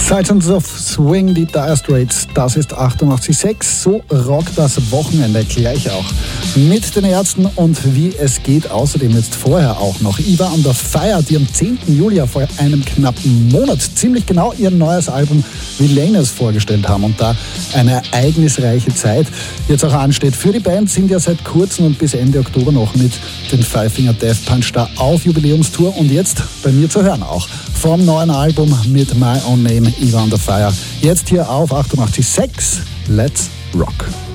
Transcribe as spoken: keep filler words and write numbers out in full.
Sultans of Swing, die Dire Straits, das ist achtundachtzig Komma sechs. So rockt das Wochenende gleich auch mit den Ärzten und wie es geht. Außerdem jetzt vorher auch noch Eva Under Fire, die am zehnten Juli vor einem knappen Monat ziemlich genau ihr neues Album Villainous vorgestellt haben und da eine ereignisreiche Zeit jetzt auch ansteht. Für die Band sind ja seit kurzem und bis Ende Oktober noch mit den Five Finger Death Punch da auf Jubiläumstour und jetzt bei mir zu hören auch vom neuen Album mit My Own Name, Eva Under Fire. Jetzt hier auf achtundachtzig Komma sechs. Let's rock!